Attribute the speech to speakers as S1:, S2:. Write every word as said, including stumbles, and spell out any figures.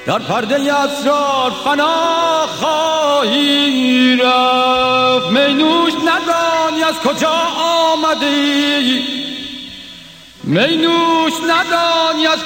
S1: در پرده اسرار فنا خواهی رفت. می نوش ندانی از کجا آمدی، می نوش ندانی از